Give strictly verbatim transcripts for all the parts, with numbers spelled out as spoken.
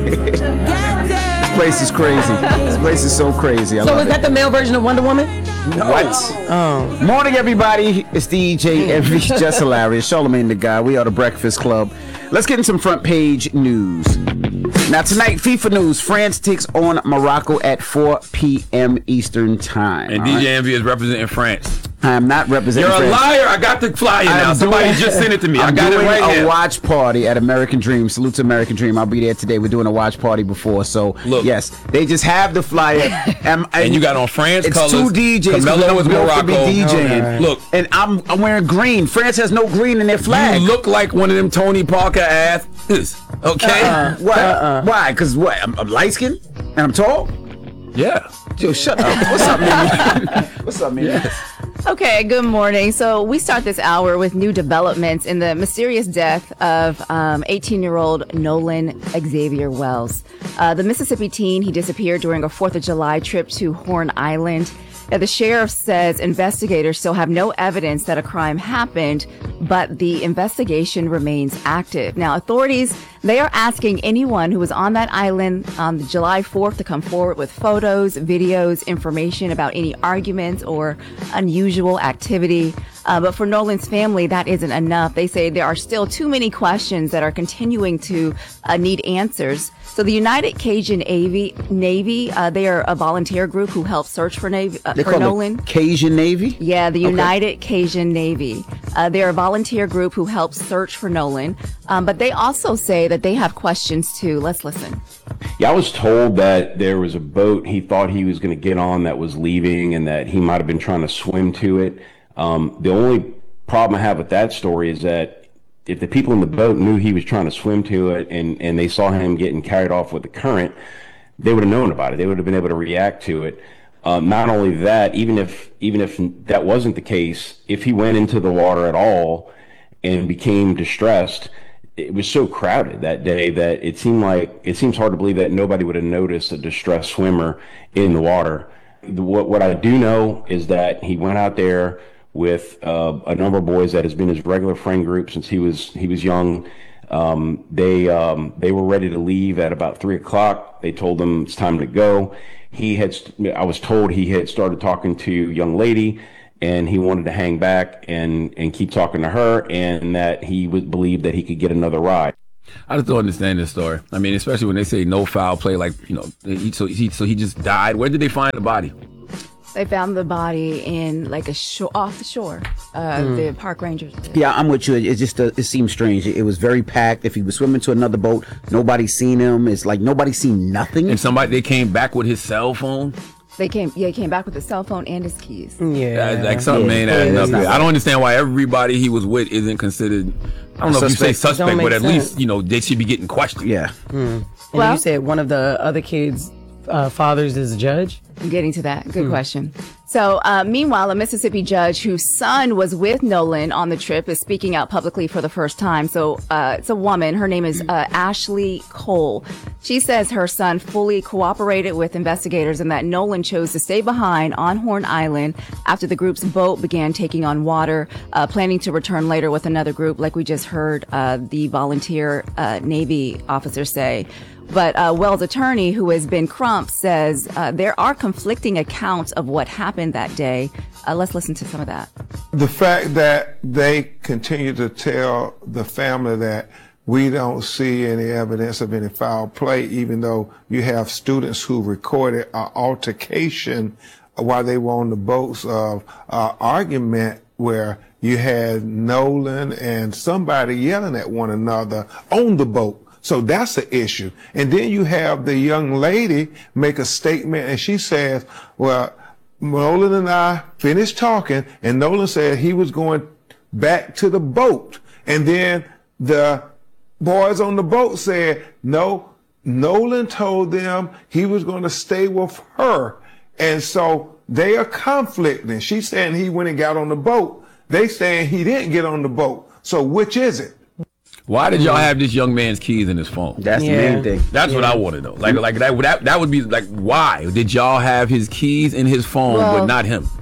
This place is crazy. This place is so crazy. I so love is that it. the male version of Wonder Woman? No. What? Oh. Morning, everybody. It's the E J Envy, Just Hilarious, Charlamagne the Guy. We are the Breakfast Club. Let's get in some front page news. Now tonight, FIFA news. France takes on Morocco at four p.m. Eastern time. And D J right? Envy is representing France. I am not representing You're France. a liar. I got the flyer now. I'm Somebody doing, just sent it to me. I'm I got doing it right a here. watch party at American Dream. Salute to American Dream. I'll be there today. We're doing a watch party before. So, Look, yes, they just have the flyer. and, and you got on France it's colors. It's two D Js. Camelo is Morocco. Be DJing. Okay. Look. And I'm, I'm wearing green. France has no green in their flag. You look like one of them Tony Parker ass. Okay? Uh-uh. Why? Uh-uh. Why? Because what? I'm, I'm light skinned and I'm tall? Yeah. Yo, shut up. What's up, man? What's up, man? Yes. Okay, good morning. So we start this hour with new developments in the mysterious death of um, eighteen-year-old Nolan Xavier Wells. Uh, the Mississippi teen, he disappeared during a fourth of July trip to Horn Island. Uh, the sheriff says investigators still have no evidence that a crime happened, but the investigation remains active. Now, authorities, they are asking anyone who was on that island on July fourth to come forward with photos, videos, information about any arguments or unusual activity. Uh, but for Nolan's family, that isn't enough. They say there are still too many questions that are continuing to uh, need answers. So the United Cajun Navy, Navy uh, they are a volunteer group who helps search for, Navy, uh, they for call Nolan. It Cajun Navy? Yeah, the okay. United Cajun Navy. Uh, they're a volunteer group who helps search for Nolan. Um, but they also say that they have questions too. Let's listen. Yeah, I was told that there was a boat he thought he was going to get on that was leaving and that he might have been trying to swim to it. Um, the only problem I have with that story is that if the people in the boat knew he was trying to swim to it and, and they saw him getting carried off with the current, they would have known about it. They would have been able to react to it. Um, not only that, even if even if that wasn't the case, if he went into the water at all and became distressed, it was so crowded that day that it seemed like it seems hard to believe that nobody would have noticed a distressed swimmer in the water. What what I do know is that he went out there with uh, a number of boys that has been his regular friend group since he was he was young. Um, they um, they were ready to leave at about three o'clock. They told him it's time to go. He had I was told he had started talking to a young lady, and he wanted to hang back and and keep talking to her, and that he would believe that he could get another ride. I just don't understand this story. I mean, especially when they say no foul play, like, you know, he, so he so he just died. Where did they find the body? They found the body in like a shore, off the shore. Uh, mm. The park rangers. Yeah, I'm with you. It just uh, it seems strange. It, it was very packed. If he was swimming to another boat, nobody seen him. It's like nobody seen nothing. And somebody they came back with his cell phone. They came, yeah, he came back with his cell phone and his keys. Yeah, yeah like something yeah. ain't adding yeah, up. I don't understand why everybody he was with isn't considered. I don't know suspect. if you say suspect, but at sense. least you know they should be getting questioned. Yeah. Mm. And well, you said one of the other kids' uh, fathers is a judge. I'm getting to that. Good mm. question. So, uh, meanwhile, a Mississippi judge whose son was with Nolan on the trip is speaking out publicly for the first time. So, uh, it's a woman. Her name is uh, Ashley Cole. She says her son fully cooperated with investigators and that Nolan chose to stay behind on Horn Island after the group's boat began taking on water, uh, planning to return later with another group, like we just heard uh, the volunteer uh, Navy officer say. But uh, Wells' attorney, who has been Crump, says uh, there are conflicting accounts of what happened that day. Uh, let's listen to some of that. The fact that they continue to tell the family that we don't see any evidence of any foul play, even though you have students who recorded an altercation while they were on the boats of uh, argument where you had Nolan and somebody yelling at one another on the boat. So that's the issue. And then you have the young lady make a statement and she says, well, Nolan and I finished talking and Nolan said he was going back to the boat. And then the boys on the boat said, no, Nolan told them he was going to stay with her. And so they are conflicting. She's saying he went and got on the boat. They saying he didn't get on the boat. So which is it? Why did y'all have this young man's keys in his phone? That's yeah. the main thing. That's yeah. what I want to know. Like, like that, that, that would be like, why did y'all have his keys in his phone, well, but not him?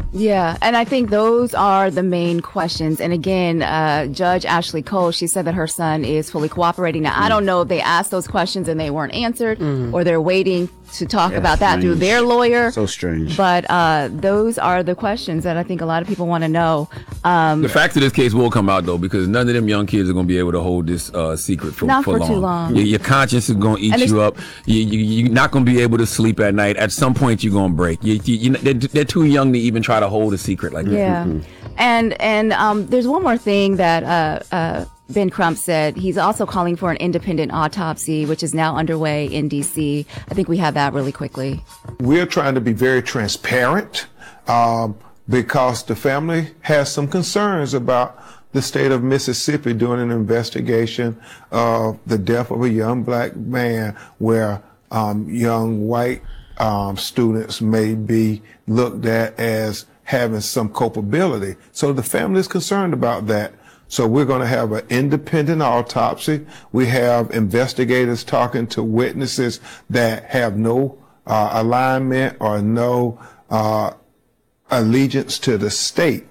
Yeah, and I think those are the main questions. And again, uh, Judge Ashley Cole, she said that her son is fully cooperating. Now, mm. I don't know if they asked those questions and they weren't answered, mm. or they're waiting to talk yeah, about that strange. through their lawyer. So strange. But uh, those are the questions that I think a lot of people want to know. Um, the facts of this case will come out, though, because none of them young kids are going to be able to hold this uh, secret for, not for, for long. too long. Your, your conscience is going to eat you up. You, you, you're not going to be able to sleep at night. At some point, you're going to break. You, you, you, they're, they're too young to even try to hold a secret like that. Yeah. Mm-hmm. And, and um, there's one more thing that uh, uh, Ben Crump said. He's also calling for an independent autopsy, which is now underway in D C. I think we have that really quickly. We're trying to be very transparent um, because the family has some concerns about the state of Mississippi doing an investigation of the death of a young black man where um, young white um, students may be looked at as having some culpability. So the family is concerned about that. So we're going to have an independent autopsy. We have investigators talking to witnesses that have no uh, alignment or no uh, allegiance to the state.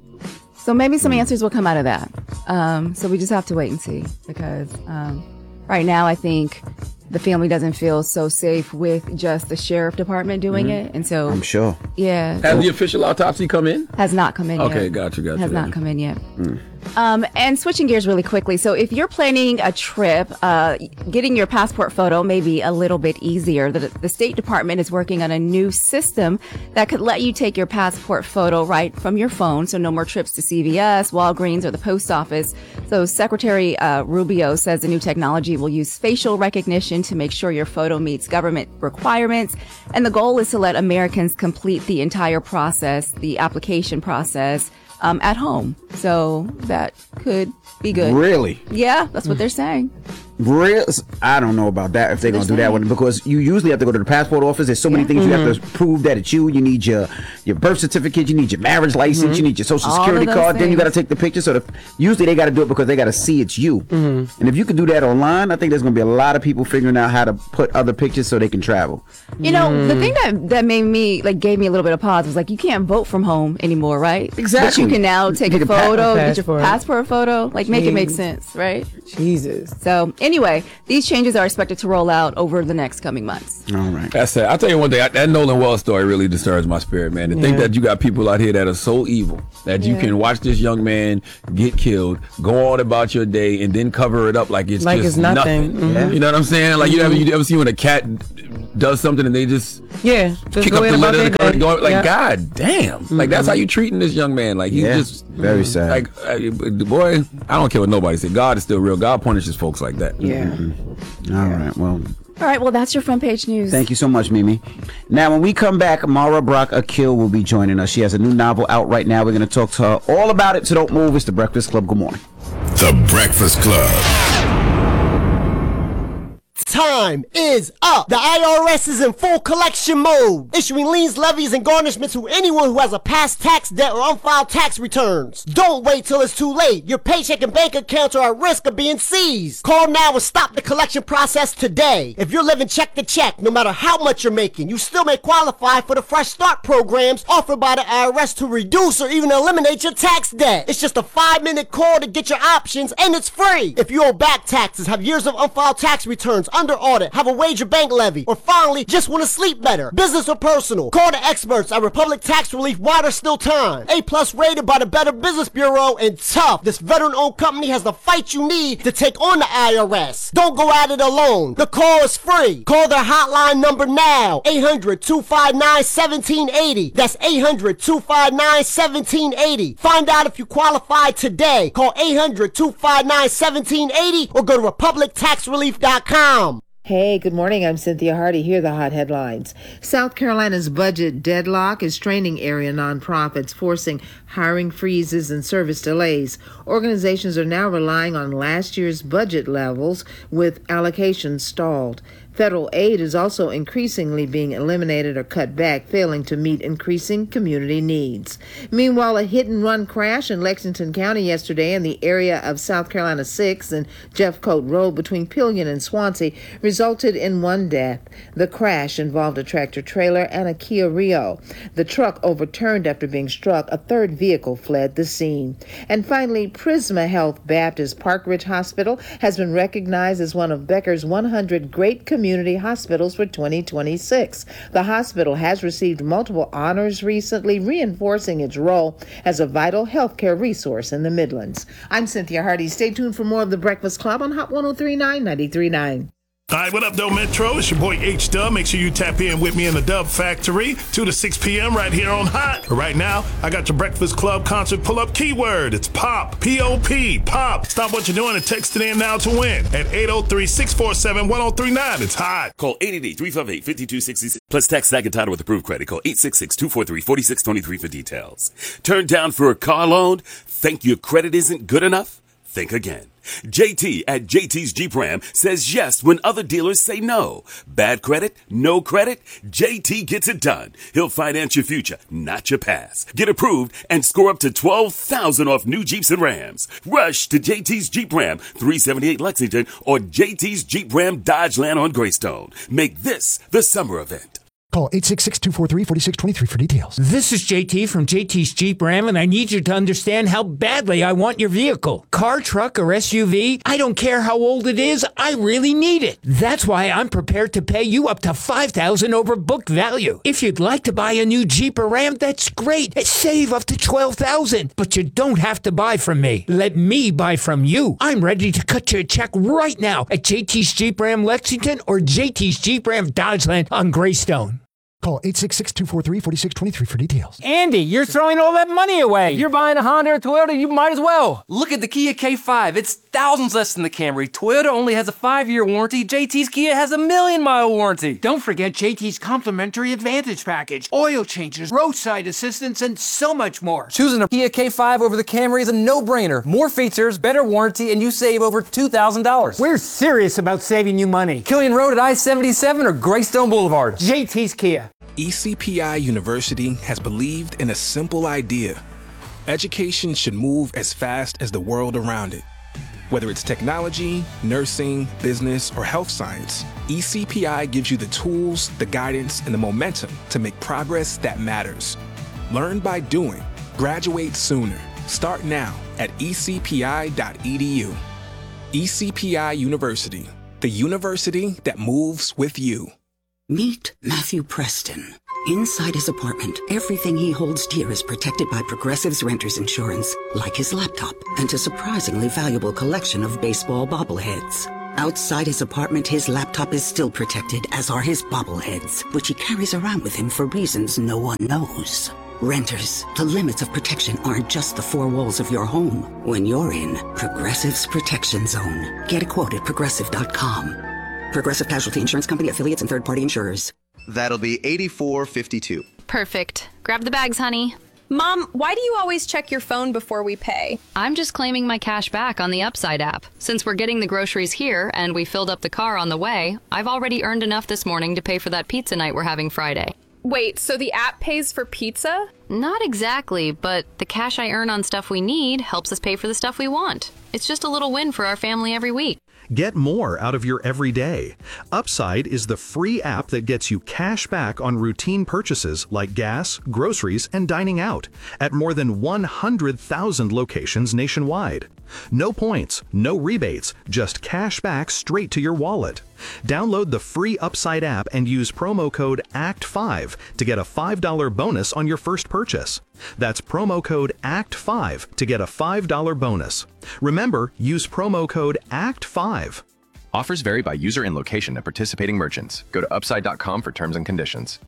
So maybe some answers will come out of that. Um, so we just have to wait and see, because um, right now I think the family doesn't feel so safe with just the sheriff department doing mm-hmm. it. And so I'm sure. Yeah. Has the official autopsy come in? Has not come in okay, yet. Okay, gotcha, gotcha. Has gotcha. not come in yet. Mm. Um, and switching gears really quickly. So if you're planning a trip, uh, getting your passport photo may be a little bit easier. The, the State Department is working on a new system that could let you take your passport photo right from your phone. So no more trips to C V S, Walgreens, or the post office. So Secretary uh, Rubio says the new technology will use facial recognition to make sure your photo meets government requirements. And the goal is to let Americans complete the entire process, the application process, Um, at home. So that could be good. Really? Yeah, that's what they're saying. Real? I don't know about that if they're going to do that one, because you usually have to go to the passport office. There's so many yeah. things mm-hmm. you have to prove that it's you. You need your your birth certificate. You need your marriage license. Mm-hmm. You need your social All security card. Things. Then you got to take the picture. So the, usually they got to do it because they got to see it's you. Mm-hmm. And if you can do that online, I think there's going to be a lot of people figuring out how to put other pictures so they can travel. You know, mm. the thing that that made me like gave me a little bit of pause was like you can't vote from home anymore, right? Exactly. But you can now take Get a photo, pa- get your passport photo, like Jeez. make it make sense, right? Jesus. So anyway, these changes are expected to roll out over the next coming months. All right. That's it. I'll tell you one thing. That Nolan Wells story really disturbs my spirit, man. To yeah. think that you got people out here that are so evil that yeah. you can watch this young man get killed, go on about your day, and then cover it up like it's like just it's nothing. nothing. Mm-hmm. You know what I'm saying? Like mm-hmm. you ever you ever see when a cat does something and they just yeah just kick up the lid of the curtain, go, like yeah. God damn, mm-hmm. like that's how you treating this young man. Like he's yeah. just very sad. Like uh, boy, I don't care what nobody says. God is still real. God punishes folks like that. Yeah. Mm-hmm. All yeah. right. Well. All right, well, that's your front page news. Thank you so much, Mimi. Now, when we come back, Mara Brock Akil will be joining us. She has a new novel out right now. We're going to talk to her all about it, so don't move. It's The Breakfast Club. Good morning. The Breakfast Club. Time is up. The I R S is in full collection mode, issuing liens, levies, and garnishments to anyone who has a past tax debt or unfiled tax returns. Don't wait till it's too late. Your paycheck and bank accounts are at risk of being seized. Call now and stop the collection process today. If you're living check to check, no matter how much you're making, you still may qualify for the Fresh Start programs offered by the I R S to reduce or even eliminate your tax debt. It's just a five-minute call to get your options, and it's free. If you owe back taxes, have years of unfiled tax returns, under audit, have a wage or bank levy, or finally just want to sleep better, business or personal, call the experts at Republic Tax Relief while there's still time. A plus rated by the Better Business Bureau, and tough. This veteran-owned company has the fight you need to take on the I R S. Don't go at it alone. The call is free. Call their hotline number now, eight hundred, two five nine, one seven eight zero. That's eight hundred, two five nine, one seven eight zero. Find out if you qualify today. Call eight hundred, two five nine, one seven eight zero or go to republic tax relief dot com. Hey, good morning. I'm Cynthia Hardy. Here are the hot headlines. South Carolina's budget deadlock is straining area nonprofits, forcing hiring freezes and service delays. Organizations are now relying on last year's budget levels with allocations stalled. Federal aid is also increasingly being eliminated or cut back, failing to meet increasing community needs. Meanwhile, a hit-and-run crash in Lexington County yesterday in the area of South Carolina six and Jeffcoat Road between Pillion and Swansea resulted in one death. The crash involved a tractor-trailer and a Kia Rio. The truck overturned after being struck. A third vehicle fled the scene. And finally, Prisma Health Baptist Park Ridge Hospital has been recognized as one of Becker's one hundred Great Community Hospitals for twenty twenty-six. The hospital has received multiple honors recently, reinforcing its role as a vital healthcare resource in the Midlands. I'm Cynthia Hardy. Stay tuned for more of The Breakfast Club on Hot one oh three point nine, ninety-three point nine. All right, what up, though, Metro? It's your boy H-Dub. Make sure you tap in with me in the Dub Factory, two to six p.m. right here on Hot. But right now, I got your Breakfast Club concert pull-up keyword. It's POP, P O P, POP. Stop what you're doing and text it in now to win at eight oh three, six four seven, one oh three nine. It's Hot. Call eight eight eight, three five eight, five two six six. Plus text SAG and title with approved credit. Call eight six six, two four three, four six two three for details. Turned down for a car loan? Think your credit isn't good enough? Think again. J T at J T's Jeep Ram says yes when other dealers say no. Bad credit? No credit? J T gets it done. He'll finance your future, not your past. Get approved and score up to twelve thousand dollars off new Jeeps and Rams. Rush to J T's Jeep Ram, three seventy-eight Lexington, or J T's Jeep Ram Dodge Land on Greystone. Make this the summer event. Call eight six six, two four three, four six two three for details. This is J T from J T's Jeep Ram, and I need you to understand how badly I want your vehicle. Car, truck, or S U V, I don't care how old it is, I really need it. That's why I'm prepared to pay you up to five thousand dollars over book value. If you'd like to buy a new Jeep or Ram, that's great. Save up to twelve thousand dollars. But you don't have to buy from me. Let me buy from you. I'm ready to cut you a check right now at J T's Jeep Ram Lexington or J T's Jeep Ram Dodgeland on Greystone. Call eight six six, two four three, four six two three for details. Andy, you're throwing all that money away. If you're buying a Honda or Toyota, you might as well. Look at the Kia K five. It's thousands less than the Camry. Toyota only has a five-year warranty. J T's Kia has a million-mile warranty. Don't forget J T's complimentary Advantage package, oil changes, roadside assistance, and so much more. Choosing a Kia K five over the Camry is a no-brainer. More features, better warranty, and you save over two thousand dollars. We're serious about saving you money. Killian Road at I seventy-seven or Greystone Boulevard. J T's Kia. E C P I University has believed in a simple idea. Education should move as fast as the world around it. Whether it's technology, nursing, business, or health science, E C P I gives you the tools, the guidance, and the momentum to make progress that matters. Learn by doing. Graduate sooner. Start now at e c p i dot e d u. E C P I University, the university that moves with you. Meet Matthew Preston. Inside his apartment, everything he holds dear is protected by Progressive's Renter's Insurance, like his laptop and a surprisingly valuable collection of baseball bobbleheads. Outside his apartment, his laptop is still protected, as are his bobbleheads, which he carries around with him for reasons no one knows. Renters, the limits of protection aren't just the four walls of your home. When you're in Progressive's Protection Zone, get a quote at progressive dot com. Progressive Casualty Insurance Company, affiliates, and third-party insurers. That'll be eighty-four fifty-two. Perfect. Grab the bags, honey. Mom, why do you always check your phone before we pay? I'm just claiming my cash back on the Upside app. Since we're getting the groceries here and we filled up the car on the way, I've already earned enough this morning to pay for that pizza night we're having Friday. Wait, so the app pays for pizza? Not exactly, but the cash I earn on stuff we need helps us pay for the stuff we want. It's just a little win for our family every week. Get more out of your everyday. Upside is the free app that gets you cash back on routine purchases like gas, groceries, and dining out at more than one hundred thousand locations nationwide. No points, no rebates, just cash back straight to your wallet. Download the free Upside app and use promo code A C T five to get a five dollar bonus on your first purchase. That's promo code A C T five to get a five dollar bonus. Remember, use promo code A C T five. Offers vary by user and location at participating merchants. Go to upside dot com for terms and conditions.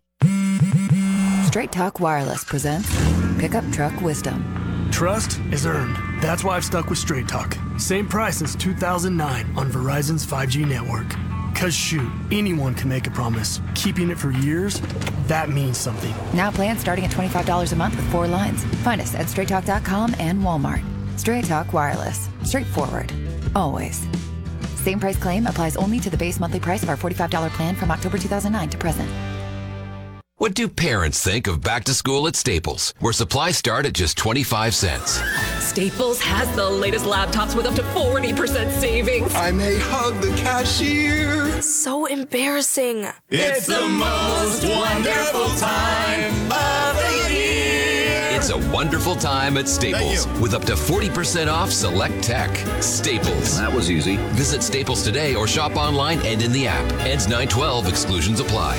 Straight Talk Wireless presents Pickup Truck Wisdom. Trust is earned. That's why I've stuck with Straight Talk. Same price since two thousand nine on Verizon's five G network. Cause shoot, anyone can make a promise. Keeping it for years, that means something. Now plans starting at twenty-five dollars a month with four lines. Find us at straight talk dot com and Walmart. Straight Talk Wireless. Straightforward. Always. Same price claim applies only to the base monthly price of our forty-five dollars plan from October two thousand nine to present. What do parents think of back to school at Staples, where supplies start at just twenty-five cents? Staples has the latest laptops with up to forty percent savings. I may hug the cashier. So embarrassing. It's the most wonderful time of the year. It's a wonderful time at Staples with up to forty percent off select tech. Staples. That was easy. Visit Staples today or shop online and in the app. Ends nine twelve. Exclusions apply.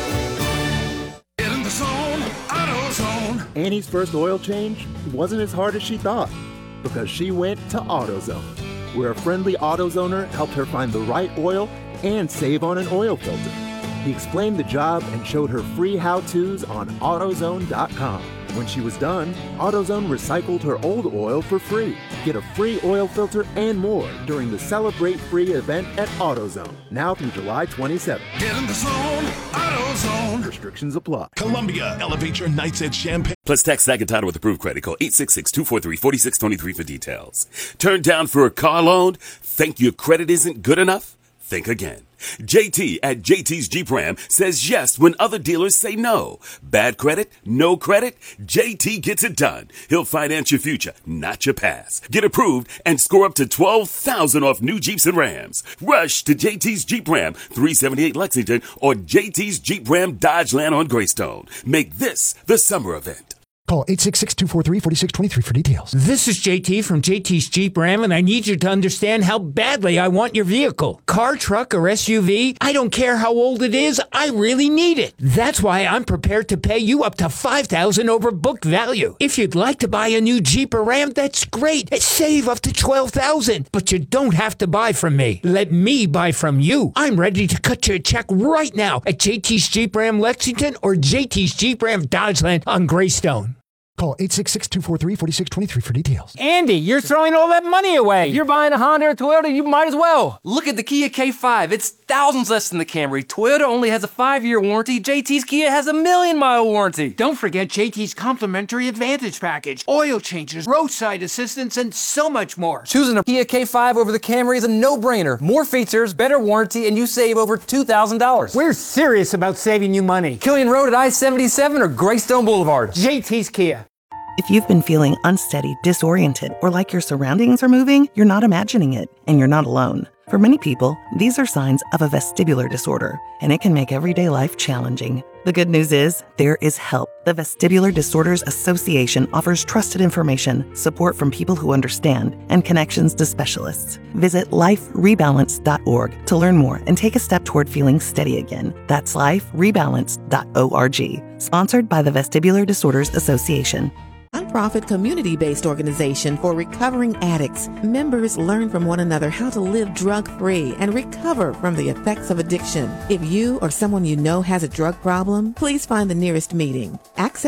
In the zone, AutoZone. Annie's first oil change wasn't as hard as she thought because she went to AutoZone, where a friendly AutoZoner helped her find the right oil and save on an oil filter. He explained the job and showed her free how-tos on AutoZone dot com. When she was done, AutoZone recycled her old oil for free. Get a free oil filter and more during the Celebrate Free event at AutoZone, now through July twenty-seventh. Get in the zone, AutoZone. Restrictions apply. Columbia, elevate your nights at Champagne. Plus text SAG and title with approved credit. Call eight six six, two four three, four six two three for details. Turned down for a car loan? Think your credit isn't good enough? Think again. J T at J T's Jeep Ram says yes when other dealers say no. Bad credit? No credit? J T gets it done. He'll finance your future, not your past. Get approved and score up to twelve thousand dollars off new Jeeps and Rams. Rush to J T's Jeep Ram, three seventy-eight Lexington, or J T's Jeep Ram Dodge Land on Greystone. Make this the summer event. Call eight six six, two four three, four six two three for details. This is J T from J T's Jeep Ram, and I need you to understand how badly I want your vehicle. Car, truck, or S U V, I don't care how old it is, I really need it. That's why I'm prepared to pay you up to five thousand dollars over book value. If you'd like to buy a new Jeep or Ram, that's great. Save up to twelve thousand dollars. But you don't have to buy from me. Let me buy from you. I'm ready to cut you a check right now at J T's Jeep Ram Lexington or J T's Jeep Ram Dodgeland on Greystone. Call eight six six, two four three, four six two three for details. Andy, you're throwing all that money away. You're buying a Honda or Toyota, you might as well. Look at the Kia K five. It's thousands less than the Camry. Toyota only has a five-year warranty. J T's Kia has a million-mile warranty. Don't forget J T's complimentary Advantage package, oil changes, roadside assistance, and so much more. Choosing a Kia K five over the Camry is a no-brainer. More features, better warranty, and you save over two thousand dollars. We're serious about saving you money. Killian Road at I seventy-seven or Greystone Boulevard. J T's Kia. If you've been feeling unsteady, disoriented, or like your surroundings are moving, you're not imagining it, and you're not alone. For many people, these are signs of a vestibular disorder, and it can make everyday life challenging. The good news is, there is help. The Vestibular Disorders Association offers trusted information, support from people who understand, and connections to specialists. Visit life rebalance dot org to learn more and take a step toward feeling steady again. That's life rebalance dot org. Sponsored by the Vestibular Disorders Association. Nonprofit community-based organization for recovering addicts. Members learn from one another how to live drug-free and recover from the effects of addiction. If you or someone you know has a drug problem, please find the nearest meeting. Access